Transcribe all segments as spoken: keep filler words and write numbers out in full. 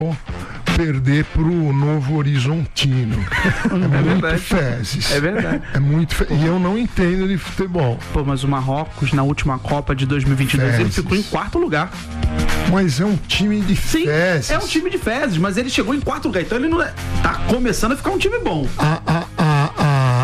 perder pro Novo Horizontino. É, é muito verdade. Fezes. É verdade. É muito fe... E eu não entendo de futebol. Pô, mas o Marrocos, na última Copa de dois mil e vinte e dois, fezes. Ele ficou em quarto lugar. Mas é um time de Sim, fezes. É um time de fezes, mas ele chegou em quarto lugar. Então ele não é... tá começando a ficar um time bom. Ah, ah, ah, ah.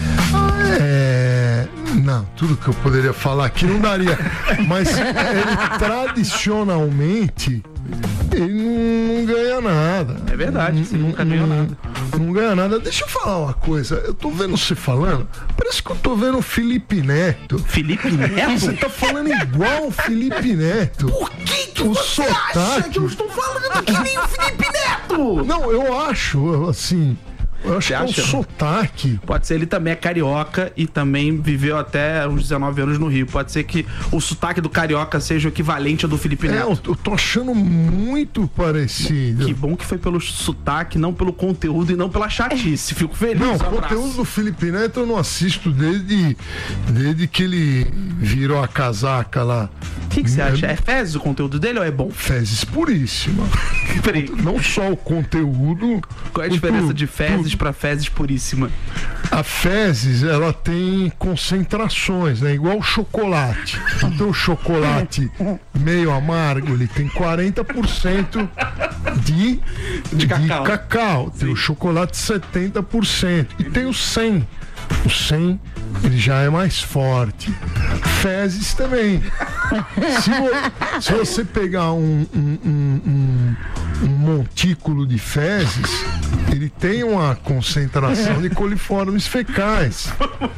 É... Não, tudo que eu poderia falar aqui não daria. Mas ele tradicionalmente ele não, não ganha nada. É verdade, você nunca ganhou nada. Não ganha nada. Deixa eu falar uma coisa. Eu tô vendo você falando, parece que eu tô vendo o Felipe Neto. Felipe Neto? Você tá falando igual o Felipe Neto. Por que que o você sotaque... acha que eu estou falando que nem o Felipe Neto? Não, eu acho, assim... Eu acho que é um sotaque. Pode ser, ele também é carioca e também viveu até uns dezenove anos no Rio. Pode ser que o sotaque do carioca seja o equivalente ao do Felipe Neto. É, eu, eu tô achando muito parecido. Que bom que foi pelo sotaque, não pelo conteúdo e não pela chatice. Fico feliz. Não, o conteúdo do Felipe Neto eu não assisto desde, desde que ele virou a casaca lá. O que você acha? É fezes o conteúdo dele ou é bom? Fezes puríssima. Não só o conteúdo. Qual é a diferença tu, de fezes para fezes puríssima? A fezes, ela tem concentrações, né? Igual o chocolate. Então o chocolate meio amargo, ele tem quarenta por cento de, de, de cacau. cacau. Tem o chocolate setenta por cento. E tem o cem. O cem, ele já é mais forte. Fezes também. Se, vo, se você pegar um, um, um, um, um montículo de fezes, ele tem uma concentração de coliformes fecais.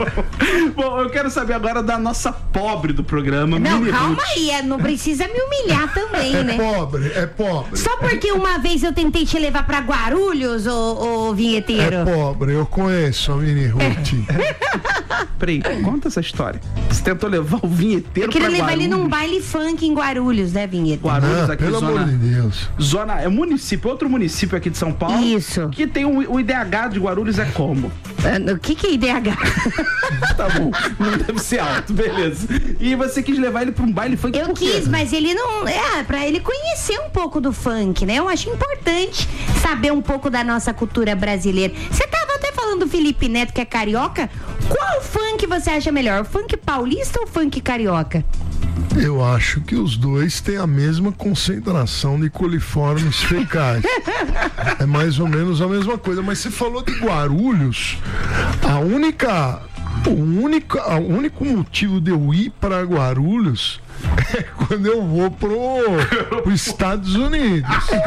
Bom, eu quero saber agora da nossa pobre do programa. Não, Mini calma Ruth. aí, não precisa me humilhar também, é né? É pobre, é pobre. Só porque uma vez eu tentei te levar pra Guarulhos, ô, ô vinheteiro. É pobre, eu conheço a Mini Ruth. Peraí, conta essa história. Você tentou levar o vinheteiro pra Guarulhos? Eu queria levar ele num baile funk em Guarulhos, né, vinheteiro? Guarulhos, não, aqui pelo zona, amor de Deus. Zona, é município, outro município aqui de São Paulo. Isso. Que tem o, o I D H de Guarulhos é como? O que que é I D H? Tá bom, não deve ser alto, beleza. E você quis levar ele pra um baile funk? Eu quis, mas ele não... É, pra ele conhecer um pouco do funk, né? Eu acho importante saber um pouco da nossa cultura brasileira. Você tava até falando do Felipe Neto, que é carioca. Qual funk você acha melhor? O funk paulista ou o funk carioca? Eu acho que os dois têm a mesma concentração de coliformes fecais. É mais ou menos a mesma coisa. Mas você falou de Guarulhos. A única... O único, o único motivo de eu ir para Guarulhos é quando eu vou pro, pro Estados Unidos.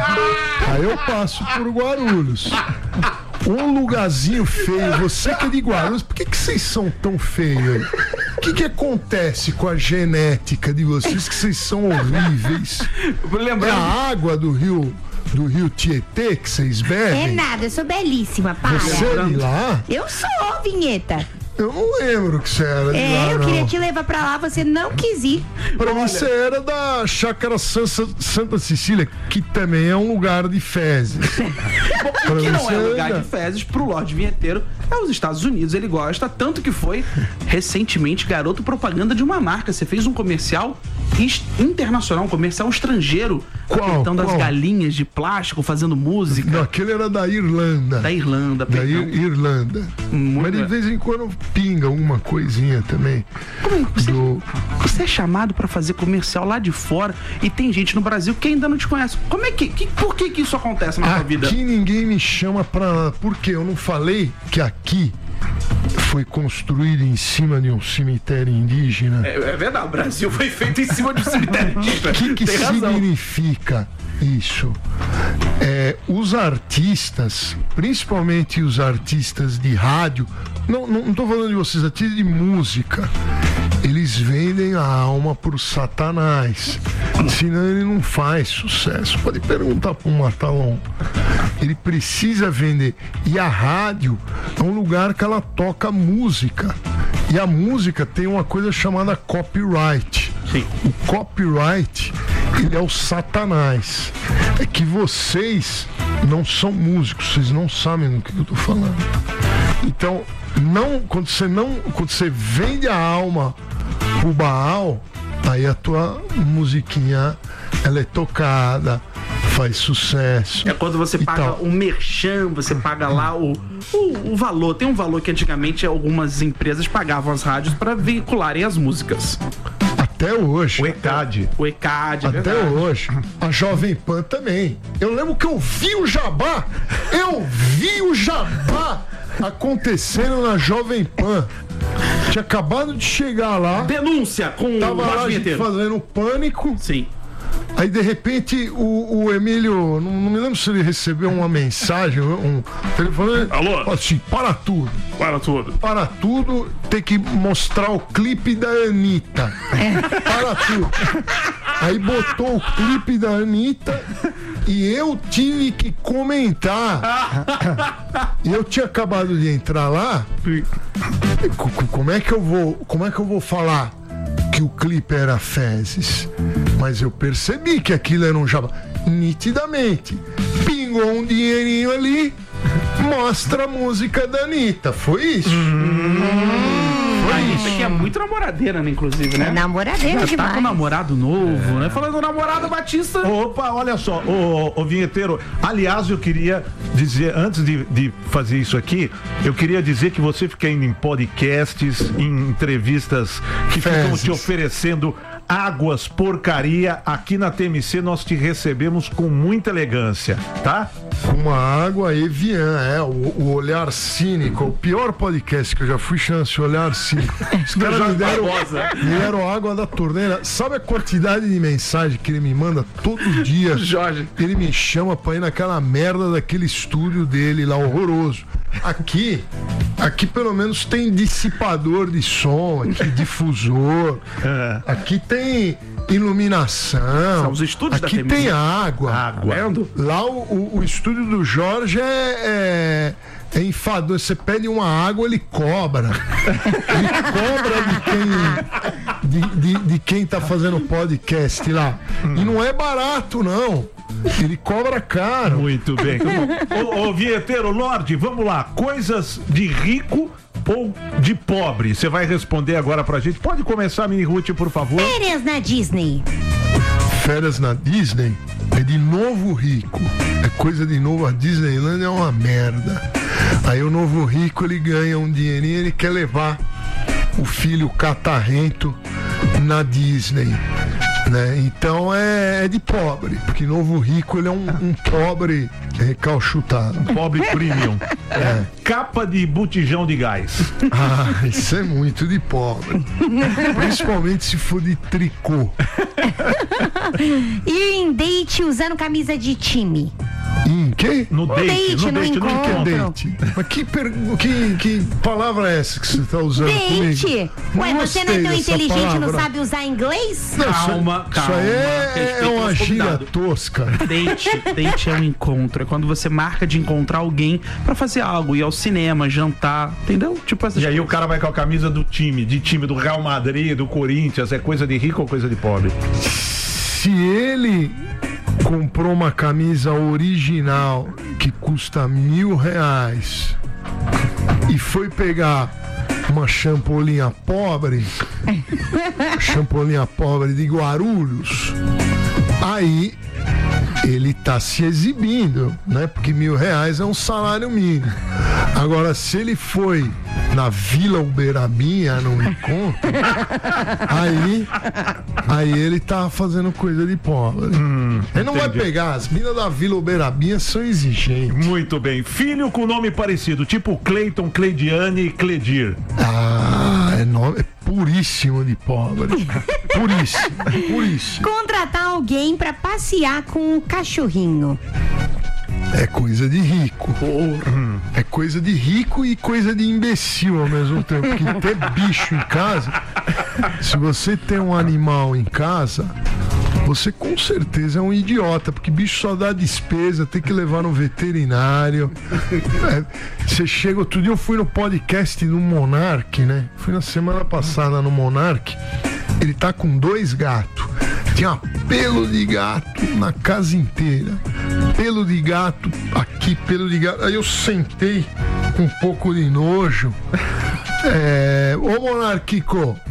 Aí eu passo por Guarulhos. Um lugarzinho feio. Você que é de Guarulhos, por que, que vocês são tão feios? O que, que acontece com a genética de vocês que vocês são horríveis? É a água do rio... Do rio Tietê que vocês bebem? É nada, eu sou belíssima, para. Você é de lá? Eu sou, vinheta. Eu não lembro que você era de é, lá, É, eu não. queria te levar pra lá, você não quis ir. Pra mim você era da Chácara Santa Cecília, que também é um lugar de fezes. Bom, o que não é lugar de fezes pro Lorde Vinheteiro é os Estados Unidos, ele gosta, tanto que foi recentemente garoto propaganda de uma marca. Você fez um comercial internacional, um comercial estrangeiro, apertando as galinhas de plástico, fazendo música. Não, aquele era da Irlanda. Da Irlanda, Da Ir Irlanda. Muito Mas de vez em quando pinga uma coisinha também. Como é? Você, do... você é chamado pra fazer comercial lá de fora e tem gente no Brasil que ainda não te conhece. Como é que, que por que que isso acontece na Aqui sua vida? Aqui ninguém me chama pra... Porque eu não falei que aqui foi construído em cima de um cemitério indígena. É, é verdade, o Brasil foi feito em cima de um cemitério indígena. O que, que significa isso? É, os artistas, principalmente os artistas de rádio, não, não, não tô falando de vocês, artistas de música, eles vendem a alma pro Satanás. Senão ele não faz sucesso. Pode perguntar pro Matalon. Ele precisa vender. E a rádio é um lugar que ela toca música. E a música tem uma coisa chamada copyright. Sim. O copyright, ele é o Satanás. É que vocês não são músicos, vocês não sabem do que eu tô falando. Então, não, quando você não, quando você vende a alma pro Baal, aí a tua musiquinha, ela é tocada, faz sucesso. É quando você paga o merchan, você paga lá o, o, o valor. Tem um valor que antigamente algumas empresas pagavam as rádios para veicularem as músicas. Até hoje. O E C A D. O E C A D, é Até verdade. hoje. A Jovem Pan também. Eu lembro que eu vi o jabá. Eu vi o jabá acontecendo na Jovem Pan. Tinha acabado de chegar lá. Denúncia com Tava o lá a Lorde gente Vinheteiro. fazendo Pânico. Sim. Aí de repente o, o Emílio, não, não me lembro se ele recebeu uma mensagem, um telefone. Alô? Assim, para tudo. Para tudo. Para tudo, tem que mostrar o clipe da Anitta. Para tudo. Aí botou o clipe da Anitta e eu tive que comentar. E eu tinha acabado de entrar lá. Como é que eu vou, como é que eu vou falar que o clipe era Fezes? Mas eu percebi que aquilo era um jabá. Nitidamente. Pingou um dinheirinho ali, mostra a música da Anitta. Foi isso. Hum, foi Isso aqui é muito namoradeira, né, inclusive, né? É namoradeira Já demais. tá com um namorado novo, né? Falando do namorado, Batista. Opa, olha só, ô, ô, ô vinheteiro, aliás, eu queria dizer, antes de, de fazer isso aqui, eu queria dizer que você fica indo em podcasts, em entrevistas que ficam Fezes. te oferecendo águas, porcaria, aqui na T M C nós te recebemos com muita elegância, tá? uma água Evian, é, o, o Olhar Cínico, o pior podcast que eu já fui, chance, Olhar Cínico. Os caras me deram, me deram água da torneira. Sabe a quantidade de mensagem que ele me manda todo dia? Jorge. Ele me chama pra ir naquela merda daquele estúdio dele lá, horroroso. Aqui, aqui pelo menos tem dissipador de som, aqui difusor, aqui tem iluminação. São os estúdios aqui da T M C. tem água. Água. Vendo? Lá o, o, o estúdio do Jorge é, é, é enfadonho. Você pede uma água, ele cobra. Ele cobra de quem, de, de, de quem tá fazendo podcast lá. E não é barato, não. Ele cobra caro. Muito bem. Ô, ô vinheteiro, Lorde, vamos lá. Coisas de rico ou de pobre? Você vai responder agora pra gente. Pode começar, Mini Ruth, por favor. Férias na Disney. Férias na Disney é de novo rico. É coisa de novo. A Disneyland é uma merda. Aí o novo rico, ele ganha um dinheirinho, ele quer levar o filho catarrento na Disney, né? Então é, é de pobre, porque novo rico, ele é um, um pobre recalchutado. Pobre premium. É. Capa de botijão de gás. Ah, isso é muito de pobre. Principalmente se for de tricô. Ir em date usando camisa de time. Em quê? No date, date, no no date, no encontro. encontro. Date. Mas que, per... que, que palavra é essa que você tá usando Date? comigo? Ué, você não é gostei tão dessa inteligente e não palavra. sabe usar inglês? Não, isso- Calma, Isso calma. aí é, é Respeita uma o nosso gíria convidado. tosca. Date, date é um encontro. É quando você marca de encontrar alguém pra fazer algo, ir ao cinema, jantar, entendeu? Tipo essas E aí o coisas. cara vai com a camisa do time, de time do Real Madrid, do Corinthians. É coisa de rico ou coisa de pobre? Se ele comprou uma camisa original que custa mil reais e foi pegar uma champolinha pobre, champolinha pobre de Guarulhos, aí ele tá se exibindo, né? Porque mil reais é um salário mínimo. Agora, se ele foi na Vila Uberabinha, no encontro, aí, aí ele tá fazendo coisa de pobre. Hum, ele não vai entendi. pegar, as minas da Vila Uberabinha são exigentes. Muito bem. Filho com nome parecido, tipo Cleiton, Cleidiane e Cledir. Ah, é, nome, é puríssimo de pobre. Puríssimo, puríssimo. Contratar alguém pra passear com o cachorrinho. É coisa de rico. É coisa de rico e coisa de imbecil ao mesmo tempo. Porque ter bicho em casa, se você tem um animal em casa, você com certeza é um idiota, porque bicho só dá despesa, tem que levar no veterinário. É, você chega, outro dia eu fui no podcast do Monark, né? Fui na semana passada no Monark. Ele tá com dois gatos. Tinha pelo de gato na casa inteira. Pelo de gato aqui, pelo de gato. Aí eu sentei com um pouco de nojo. É, ô Monarquico,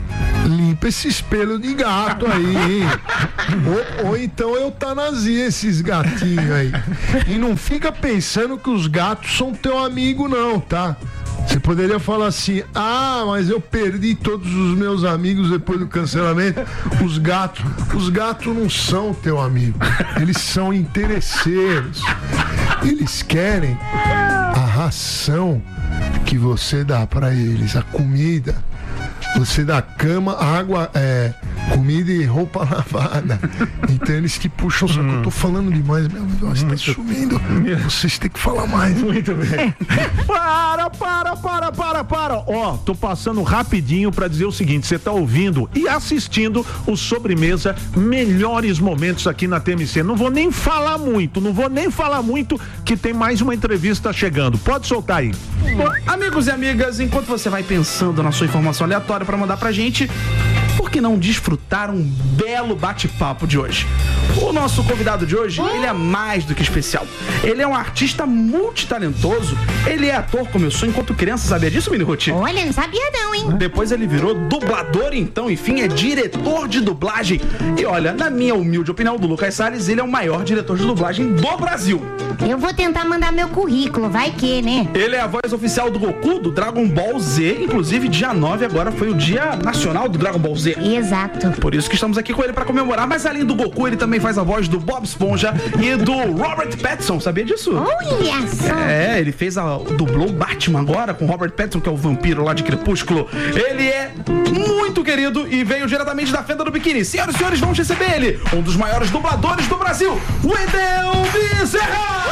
limpa esse espelho de gato aí, hein? Ou, ou então eutanasia esses gatinhos aí. E não fica pensando que os gatos são teu amigo, não, tá? Você poderia falar assim: ah, mas eu perdi todos os meus amigos depois do cancelamento. Os gatos, os gatos não são teu amigo. Eles são interesseiros. Eles querem a ração que você dá pra eles, a comida. Você dá cama, água, é, comida e roupa lavada. Então eles que puxam, só que eu tô falando demais, meu Deus, tá sumindo. Vocês têm que falar mais. Muito bem. Para, para, para, para, para. Ó, tô passando rapidinho pra dizer o seguinte: você tá ouvindo e assistindo o Sobremesa Melhores Momentos aqui na T M C. Não vou nem falar muito, não vou nem falar muito, que tem mais uma entrevista chegando. Pode soltar aí. Bom, amigos e amigas, enquanto você vai pensando na sua informação aleatória para mandar pra gente, por que não desfrutar um belo bate-papo de hoje? O nosso convidado de hoje, ele é mais do que especial. Ele é um artista multitalentoso. Ele é ator, começou enquanto criança, sabia disso, Mini Ruth? Olha, não sabia não, hein? Depois ele virou dublador, então, enfim, é diretor de dublagem. E olha, na minha humilde opinião do Lucas Salles, ele é o maior diretor de dublagem do Brasil. Eu vou tentar mandar meu currículo, vai que, né? Ele é a voz oficial do Goku, do Dragon Ball Z. Inclusive, dia nove agora foi o dia nacional do Dragon Ball Z. Exato. Por isso que estamos aqui com ele para comemorar. Mas além do Goku, ele também faz a voz do Bob Esponja e do Robert Pattinson. Sabia disso? Olha só. É, ele fez a dublou o Batman agora com Robert Pattinson, que é o vampiro lá de Crepúsculo. Ele é muito querido e veio diretamente da Fenda do Biquíni. Senhoras e senhores, vamos receber ele, um dos maiores dubladores do Brasil, Wendel Bezerra!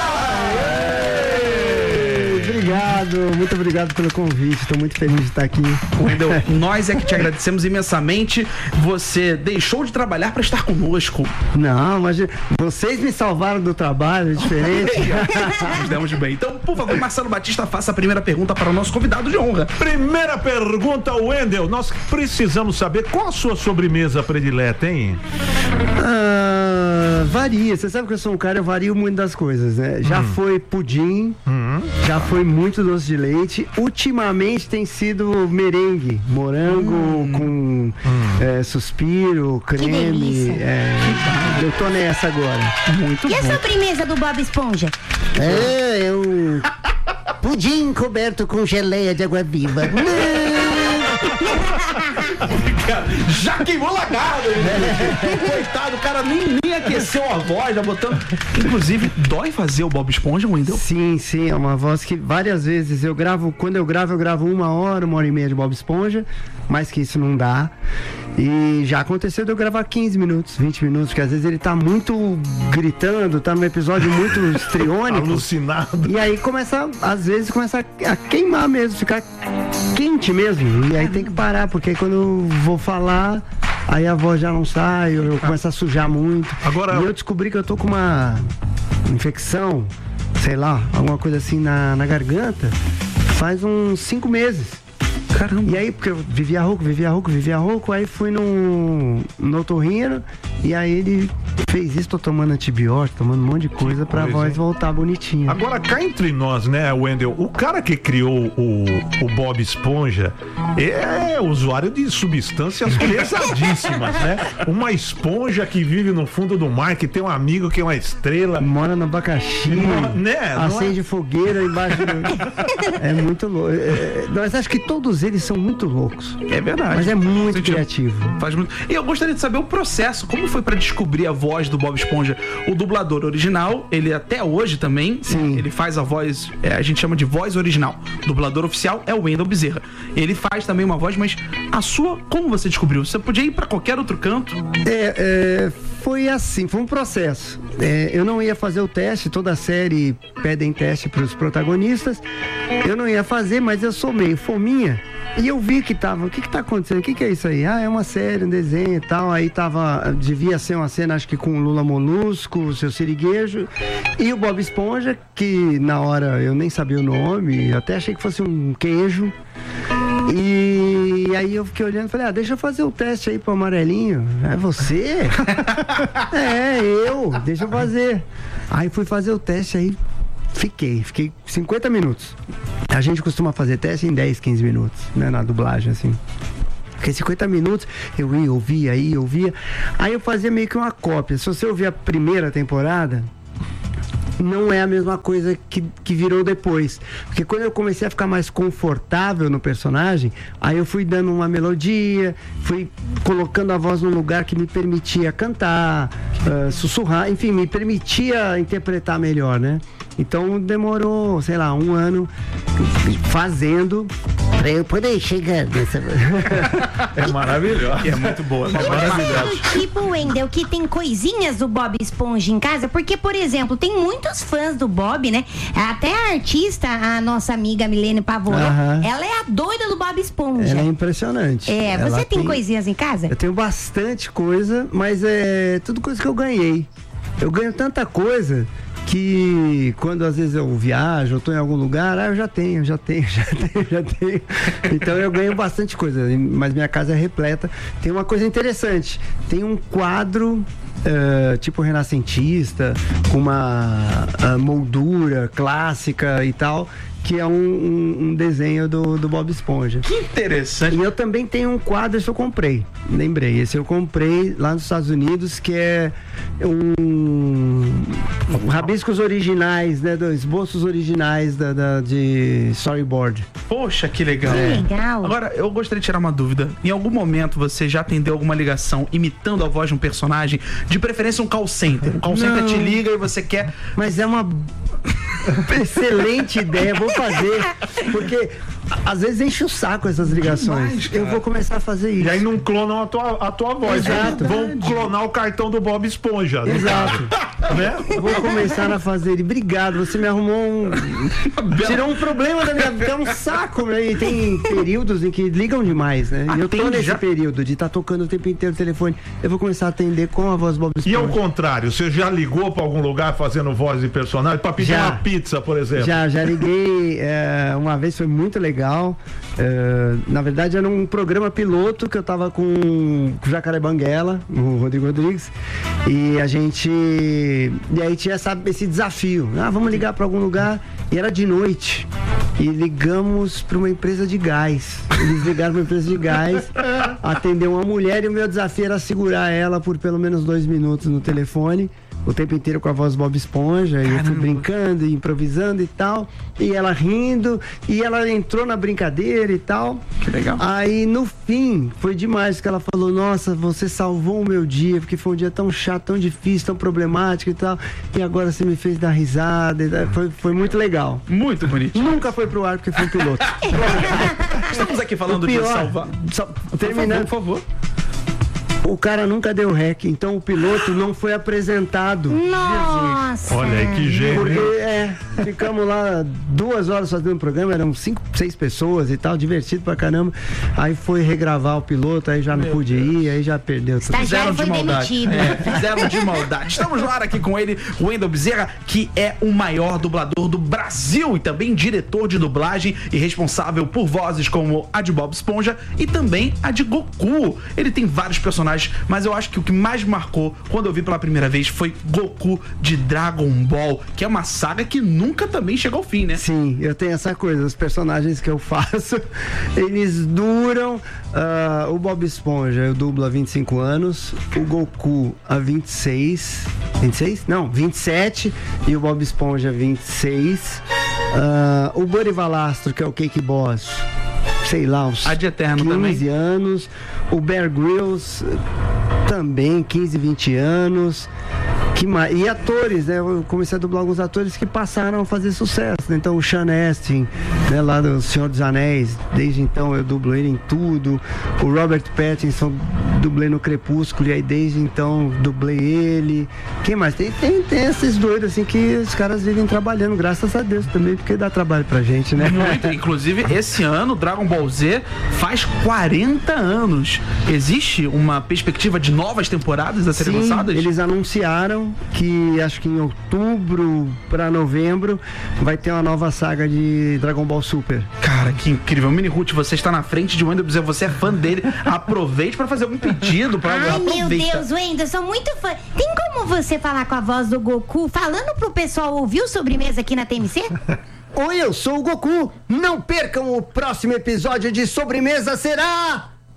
Obrigado, muito obrigado pelo convite, estou muito feliz de estar aqui. Wendel, nós é que te agradecemos imensamente. Você deixou de trabalhar para estar conosco. Não, mas vocês me salvaram do trabalho, é diferente. Nos demos de bem. Então, por favor, Marcelo Batista, faça a primeira pergunta para o nosso convidado de honra. Primeira pergunta, Wendel. Nós precisamos saber qual a sua sobremesa predileta, hein? Ah, varia, você sabe que eu sou um cara, eu vario muito das coisas, né? Já hum. foi pudim, hum. já foi muito doce de leite. Ultimamente tem sido merengue, morango hum. com hum. É, suspiro, creme. É, eu tô nessa agora. Muito e bom. E a sobremesa do Bob Esponja? É, é um pudim coberto com geleia de água viva. Já queimou lagarto, né? Coitado, o cara nem, nem aqueceu a voz, já botando. Inclusive, dói fazer o Bob Esponja, Wendel? Sim, sim, é uma voz que várias vezes eu gravo, quando eu gravo, eu gravo uma hora, uma hora e meia de Bob Esponja, mais que isso não dá. E já aconteceu de eu gravar quinze minutos, vinte minutos, porque às vezes ele tá muito gritando, tá num episódio muito estriônico. Alucinado. E aí começa, às vezes, começa a queimar mesmo, ficar quente mesmo. E aí tem que parar, porque aí quando eu vou falar, aí a voz já não sai, eu, eu começo a sujar muito. Agora... E eu descobri que eu tô com uma infecção, sei lá, alguma coisa assim na, na garganta, faz uns cinco meses. Caramba. E aí, porque eu vivia rouco, vivia rouco, vivia rouco, aí fui num, no otorrino, e aí ele fez isso, tô tomando antibiótico, tomando um monte de coisa pra coisa, voz hein? voltar bonitinha. Agora, cá entre nós, né, Wendel, o cara que criou o, o Bob Esponja é usuário de substâncias pesadíssimas, né? Uma esponja que vive no fundo do mar, que tem um amigo que é uma estrela. Mora no abacaxi, né? Acende é? fogueira embaixo do... É muito louco. É, mas acho que todos eles são muito loucos. É verdade. Mas é muito Sentido. criativo. Faz muito. E eu gostaria de saber o processo. Como foi pra descobrir a voz do Bob Esponja? O dublador original, ele até hoje também, Sim. ele faz a voz, é, a gente chama de voz original. O dublador oficial é o Wendel Bezerra. Ele faz também uma voz, mas a sua, como você descobriu? Você podia ir pra qualquer outro canto? É, é, foi assim, foi um processo. É, eu não ia fazer o teste, toda a série pedem teste pros protagonistas. Eu não ia fazer, mas eu sou meio fominha. E eu vi que tava, o que que tá acontecendo? O que que é isso aí? Ah, é uma série, um desenho e tal. Aí tava, devia ser uma cena, acho que com o Lula Molusco, o Seu Siriguejo e o Bob Esponja, que na hora eu nem sabia o nome, até achei que fosse um queijo. E aí eu fiquei olhando e falei, ah, deixa eu fazer o teste aí pro amarelinho. É você? É, eu, deixa eu fazer. Aí fui fazer o teste aí. Fiquei, fiquei cinquenta minutos. A gente costuma fazer teste em dez, quinze minutos, né, na dublagem, assim. Porque cinquenta minutos eu ia, ouvia, ia, ouvia. Aí eu fazia meio que uma cópia. Se você ouvir a primeira temporada, não é a mesma coisa que, que virou depois. Porque quando eu comecei a ficar mais confortável no personagem, aí eu fui dando uma melodia, fui colocando a voz num lugar que me permitia cantar, uh, sussurrar, enfim, me permitia interpretar melhor, né? Então demorou, sei lá, um ano fazendo pra eu poder chegar nessa. É maravilhoso. É muito boa. É maravilhoso. Tipo, Wendel, que tem coisinhas do Bob Esponja em casa, porque, por exemplo, tem muitos fãs do Bob, né? Até a artista, a nossa amiga Milene Pavoro, uh-huh. ela é a doida do Bob Esponja. Ela é impressionante. É, ela você tem, tem coisinhas em casa? Eu tenho bastante coisa, mas é tudo coisa que eu ganhei. Eu ganho tanta coisa que quando às vezes eu viajo, eu tô em algum lugar, ah, eu já tenho, já tenho, já tenho, já tenho. Então eu ganho bastante coisa, mas minha casa é repleta. Tem uma coisa interessante, tem um quadro uh, tipo renascentista, com uma uh, moldura clássica e tal, que é um, um, um desenho do, do Bob Esponja. Que interessante. E eu também tenho um quadro, esse eu comprei, lembrei, esse eu comprei lá nos Estados Unidos, que é um, um rabiscos originais, né, dos esboços originais da, da, de storyboard. Poxa, que legal. Que legal. Agora, eu gostaria de tirar uma dúvida. Em algum momento você já atendeu alguma ligação imitando a voz de um personagem? De preferência um call center. Um call center Não. te liga e você quer... Mas é uma excelente ideia, vou fazer, porque às vezes enche o saco essas ligações. Demais, eu vou começar a fazer isso. E aí não clonam a tua, a tua voz. Exato. Vão clonar o cartão do Bob Esponja. Exato. Né? Vou começar a fazer. Obrigado, você me arrumou um. Tirou um problema da minha vida. É um saco, né? E tem períodos em que ligam demais, né? E eu tô nesse já? período de estar tá tocando o tempo inteiro o telefone. Eu vou começar a atender com a voz do Bob Esponja. E ao contrário, você já ligou pra algum lugar fazendo voz de personagem? Pra pedir Já. uma pizza, por exemplo? Já, já liguei é, uma vez, foi muito legal. É, na verdade, era um programa piloto que eu tava com o Jacaré Banguela, o Rodrigo Rodrigues, e a gente. E aí tinha essa, esse desafio. Ah, vamos ligar pra algum lugar. E era de noite. E ligamos para uma empresa de gás. Eles ligaram para uma empresa de gás, atendeu uma mulher e o meu desafio era segurar ela por pelo menos dois minutos no telefone, o tempo inteiro com a voz do Bob Esponja. E eu fui brincando e improvisando e tal. E ela rindo, e ela entrou na brincadeira e tal. Que legal. Aí no fim, foi demais, que ela falou: nossa, você salvou o meu dia, porque foi um dia tão chato, tão difícil, tão problemático e tal. E agora você me fez dar risada. E tal. Foi, foi muito legal. Muito bonito. Nunca foi pro ar porque foi um piloto. Estamos aqui falando de salvar. Só, terminando, por favor. O cara nunca deu rec, então o piloto não foi apresentado. Nossa! Olha aí que gênio. Porque é, ficamos lá duas horas fazendo o programa, eram cinco, seis pessoas e tal, divertido pra caramba. Aí foi regravar o piloto, aí já não Meu pude Deus. ir, aí já perdeu tudo. Estagiário Fizeram de foi maldade. demitido. É, fizeram de maldade. Estamos no ar aqui com ele, o Wendel Bezerra, que é o maior dublador do Brasil e também diretor de dublagem e responsável por vozes como a de Bob Esponja e também a de Goku. Ele tem vários personagens, mas eu acho que o que mais me marcou quando eu vi pela primeira vez foi Goku de Dragon Ball, que é uma saga que nunca também chegou ao fim, né? Sim, eu tenho essa coisa, os personagens que eu faço, eles duram. Uh, o Bob Esponja eu dublo há vinte e cinco anos, o Goku há vinte e seis. vinte e seis? Não, vinte e sete. E o Bob Esponja vinte e seis. Uh, o Buddy Valastro, que é o Cake Boss, sei lá, uns Ad Eterno quinze também. anos. O Bear Grylls também, quinze, vinte anos. Que mais? E atores, né? Eu comecei a dublar alguns atores que passaram a fazer sucesso, né? Então o Sean Astin, né? Lá do Senhor dos Anéis, desde então eu dublo ele em tudo. O Robert Pattinson, dublei no Crepúsculo, e aí desde então dublei ele. Quem mais? Tem, tem, tem esses doidos assim que os caras vivem trabalhando, graças a Deus também, porque dá trabalho pra gente, né? Muito. Inclusive, esse ano, Dragon Ball Z faz quarenta anos. Existe uma perspectiva de novas temporadas a serem Sim, lançadas? eles anunciaram que acho que em outubro pra novembro vai ter uma nova saga de Dragon Ball Super. Cara, que incrível. Mini Ruth, você está na frente de Wendel Bezerra, você é fã dele. Aproveite para fazer algum pedido. Pra... Ai, Aproveita. meu Deus, Wendel, eu sou muito fã. Tem como você falar com a voz do Goku, falando pro pessoal ouvir o Sobremesa aqui na T M C? Oi, eu sou o Goku. Não percam o próximo episódio de Sobremesa, será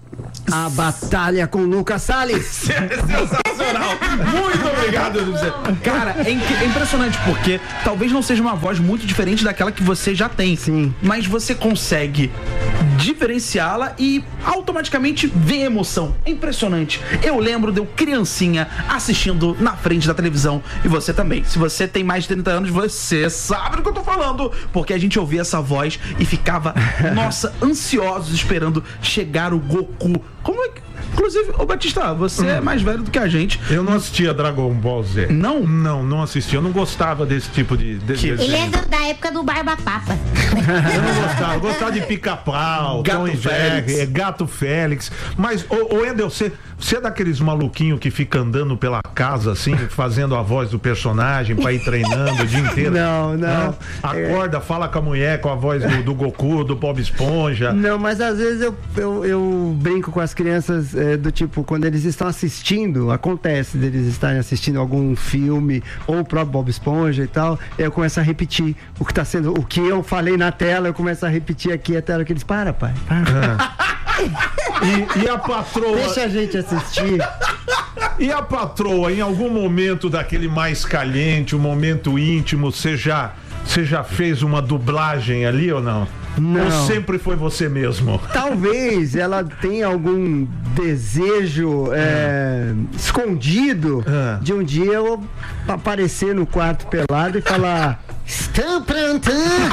A Batalha com Lucas Salles. Sensacional. Muito obrigado, José. Cara, é, é impressionante porque talvez não seja uma voz muito diferente daquela que você já tem. Sim. Mas você consegue diferenciá-la e automaticamente ver emoção. É impressionante. Eu lembro de eu criancinha assistindo na frente da televisão e você também. Se você tem mais de trinta anos, você sabe do que eu tô falando, porque a gente ouvia essa voz e ficava, nossa, ansiosos esperando chegar o Goku. Como é que... Inclusive, ô Batista, você hum. é mais velho do que a gente. Eu não assistia Dragon Ball Z. Não? Não, não assistia. Eu não gostava desse tipo de... de Ele é do, da época do Barba Papa. Eu não gostava. Eu gostava de Pica-Pau, Tom e Jerry, Gato Félix. Mas, ô, ô Endel, você, você é daqueles maluquinhos que fica andando pela casa, assim, fazendo a voz do personagem pra ir treinando o dia inteiro? Não, não. Acorda, fala com a mulher, com a voz do, do Goku, do Bob Esponja. Não, mas às vezes eu, eu, eu brinco com as crianças é, do tipo, quando eles estão assistindo, acontece deles estarem assistindo algum filme, ou o próprio Bob Esponja e tal, eu começo a repetir o que tá sendo, o que eu falei na tela, eu começo a repetir aqui até a hora que eles, para, pai, para. É. E, e a patroa... Deixa a gente assistir. E a patroa, em algum momento daquele mais caliente, um momento íntimo, você já, você já fez uma dublagem ali ou não? Não. Ou sempre foi você mesmo? Talvez ela tenha algum desejo é, escondido é. de um dia eu aparecer no quarto pelado e falar: estou pronto!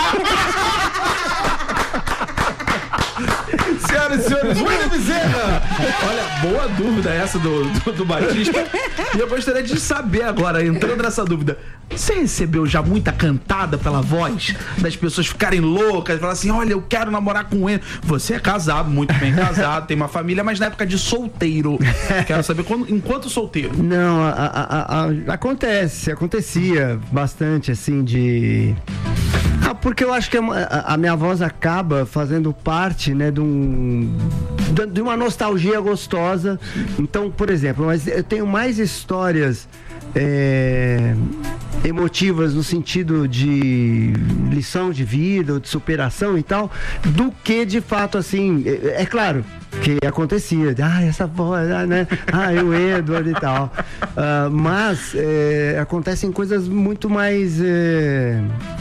Senhoras e senhores, William Bezerra! Olha, boa dúvida essa do, do, do Batista. E eu gostaria de saber agora, entrando nessa dúvida, você recebeu já muita cantada pela voz? Das pessoas ficarem loucas, falar assim, olha, eu quero namorar com ele. Você é casado, muito bem casado, tem uma família, mas na época de solteiro. Quero saber, quando, enquanto solteiro. Não, a, a, a, acontece, acontecia bastante, assim, de... Ah, porque eu acho que a, a minha voz acaba fazendo parte, né, de um... de uma nostalgia gostosa. Então, por exemplo, mas eu tenho mais histórias é, emotivas no sentido de lição de vida ou de superação e tal, do que de fato, assim, é, é claro que acontecia, ah, essa voz, ah, né, ah, o Edward e tal, uh, mas é, acontecem coisas muito mais é,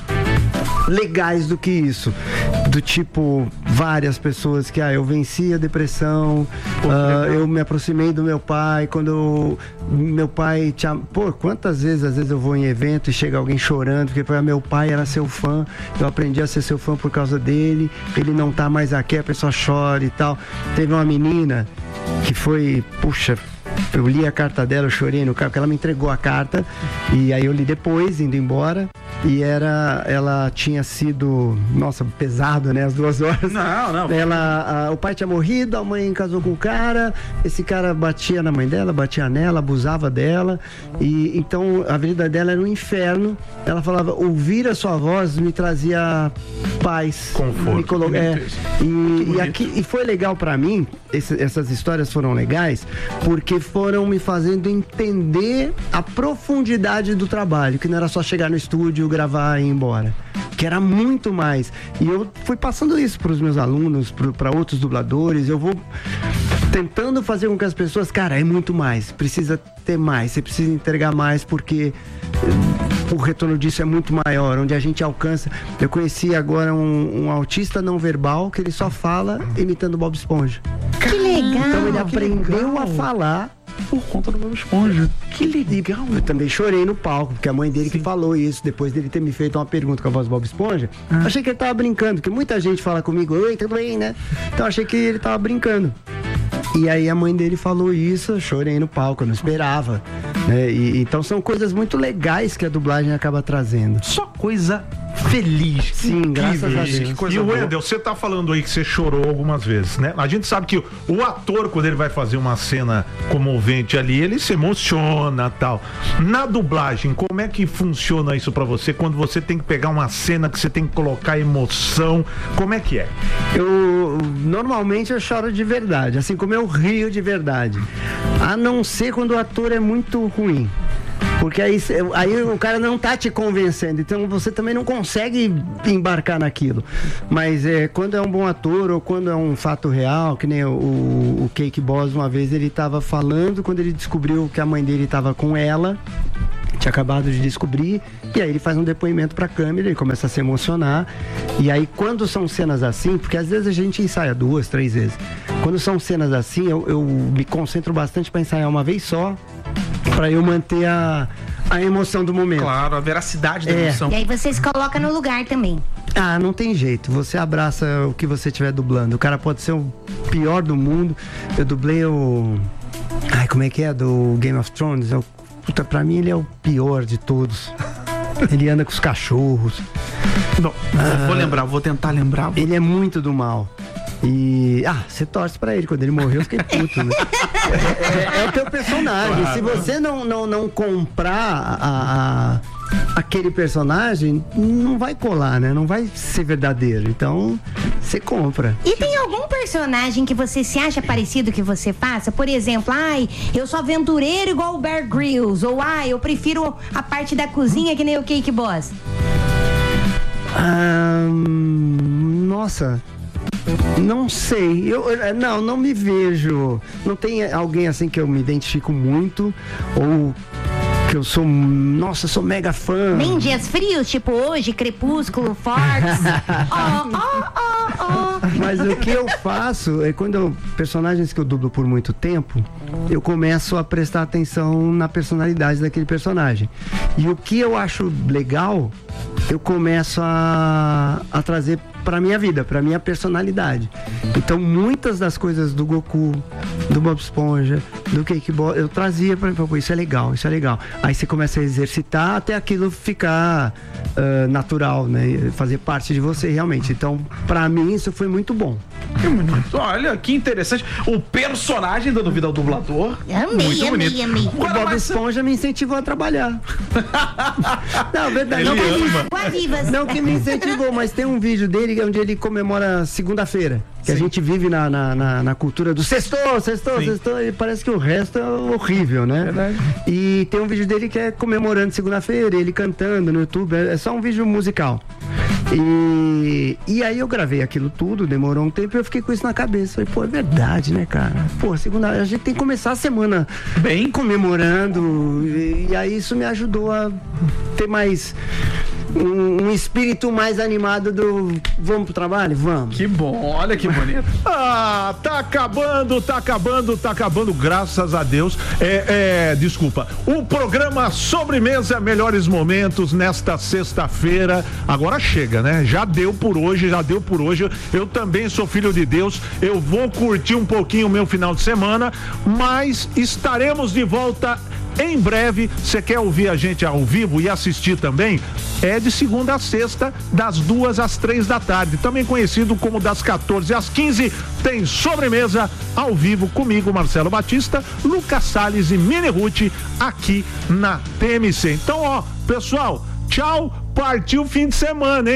legais do que isso, do tipo, várias pessoas que, ah, eu venci a depressão, Pô, uh, eu me aproximei do meu pai, quando eu, meu pai te am... Pô, quantas vezes, às vezes eu vou em evento e chega alguém chorando, porque ah, meu pai era seu fã, eu aprendi a ser seu fã por causa dele, ele não tá mais aqui, a pessoa chora e tal. Teve uma menina que foi, puxa, eu li a carta dela, eu chorei no carro, porque ela me entregou a carta, e aí eu li depois, indo embora, e era, ela tinha sido, nossa, pesado, né, as duas horas. Não, não. Ela, a, o pai tinha morrido, a mãe casou com o cara, esse cara batia na mãe dela, batia nela, abusava dela, e então a vida dela era um inferno. Ela falava, ouvir a sua voz me trazia paz. Conforto. Me colo... é, e, e, aqui, e foi legal pra mim, esse, essas histórias foram legais, porque foram me fazendo entender a profundidade do trabalho, que não era só chegar no estúdio, gravar e ir embora, que era muito mais. E eu fui passando isso para os meus alunos, para outros dubladores, eu vou tentando fazer com que as pessoas, cara, é muito mais, precisa ter mais, você precisa entregar mais, porque o retorno disso é muito maior, onde a gente alcança. Eu conheci agora um, um autista não verbal que ele só fala imitando Bob Esponja. Que legal! Então ele aprendeu a falar por conta do Bob Esponja. Que legal! Eu também chorei no palco, porque a mãe dele Sim. que falou isso, depois dele ter me feito uma pergunta com a voz do Bob Esponja. Ah. Achei que ele tava brincando, porque muita gente fala comigo, oi, tudo bem, né? Então achei que ele tava brincando. E aí a mãe dele falou isso, eu chorei no palco, eu não esperava. Né? E, então são coisas muito legais que a dublagem acaba trazendo. Só coisa feliz. Sim, graças a Deus. Que coisa e o Wendel, você tá falando aí que você chorou algumas vezes, né? A gente sabe que o, o ator, quando ele vai fazer uma cena comovente ali, ele se emociona e tal. Na dublagem, como é que funciona isso pra você? Quando você tem que pegar uma cena que você tem que colocar emoção, como é que é? Eu, normalmente eu choro de verdade, assim como eu rio de verdade. A não ser quando o ator é muito ruim. Porque aí, aí o cara não tá te convencendo, então você também não consegue embarcar naquilo. Mas é, quando é um bom ator ou quando é um fato real, que nem o, o Cake Boss, uma vez ele tava falando, quando ele descobriu que a mãe dele tava com ela, tinha acabado de descobrir, e aí ele faz um depoimento pra câmera, ele começa a se emocionar, e aí quando são cenas assim, porque às vezes a gente ensaia duas, três vezes, quando são cenas assim, eu, eu me concentro bastante pra ensaiar uma vez só, pra eu manter a, a emoção do momento. Claro, a veracidade da É. emoção. E aí você se coloca no lugar também. Ah, não tem jeito. Você abraça o que você estiver dublando. O cara pode ser o pior do mundo. Eu dublei o... Ai, como é que é? Do Game of Thrones. É o... Puta, pra mim ele é o pior de todos. Ele anda com os cachorros. Não, ah, vou lembrar, vou tentar lembrar. Vou... Ele é muito do mal. E... Ah, você torce pra ele. Quando ele morreu, eu fiquei puto, né? É, é, é o teu personagem. Claro. Se você não, não, não comprar a... a... aquele personagem, não vai colar, né? Não vai ser verdadeiro. Então, você compra. E tem algum personagem que você se acha parecido que você faça? Por exemplo, ai, eu sou aventureiro igual o Bear Grylls. Ou ai, eu prefiro a parte da cozinha que nem o Cake Boss. Ah, nossa... Não sei, eu, não, não me vejo. Não tem alguém assim que eu me identifico muito, ou que eu sou, nossa, eu sou mega fã. Nem dias frios, tipo hoje, Crepúsculo, Fortes. Ó, ó, ó, ó. Mas o que eu faço é quando eu, personagens que eu dublo por muito tempo, eu começo a prestar atenção na personalidade daquele personagem. E o que eu acho legal, eu começo a, a trazer pra minha vida, pra minha personalidade. Então, muitas das coisas do Goku, do Bob Esponja, do Cake Boss, eu trazia pra mim, pô, isso é legal, isso é legal. Aí você começa a exercitar até aquilo ficar uh, natural, né? Fazer parte de você realmente. Então, pra mim, isso foi muito bom. Que bonito. Olha, que interessante. O personagem dando vida ao dublador. Amei, muito bonito. amei, amei. O Bob mas... Esponja me incentivou a trabalhar. Não, verdade. Ele Não, ama. Com a Vivas. não que me incentivou, mas tem um vídeo dele onde ele comemora segunda-feira. Que Sim. a gente vive na, na, na, na cultura do sextou, sextou, Sim. sextou, e parece que o resto é horrível, né? Verdade. E tem um vídeo dele que é comemorando segunda-feira, ele cantando no YouTube, é só um vídeo musical. E, e aí eu gravei aquilo tudo, demorou um tempo e eu fiquei com isso na cabeça. Falei, pô, é verdade, né, cara? Pô, segunda, a gente tem que começar a semana bem comemorando, e, e aí isso me ajudou a ter mais... Um, um espírito mais animado do vamos pro trabalho? Vamos. Que bom, olha que bonito. Ah, tá acabando, tá acabando, tá acabando, graças a Deus. É, é, desculpa. O programa Sobremesa Melhores Momentos nesta sexta-feira. Agora chega, né? Já deu por hoje, já deu por hoje. Eu também sou filho de Deus. Eu vou curtir um pouquinho o meu final de semana, mas estaremos de volta em breve. Você quer ouvir a gente ao vivo e assistir também? É de segunda a sexta, das duas às três da tarde. Também conhecido como das quatorze às quinze. Tem sobremesa ao vivo comigo, Marcelo Batista, Lucas Salles e Mini Ruth aqui na T M C. Então, ó, pessoal, tchau. Partiu o fim de semana, hein?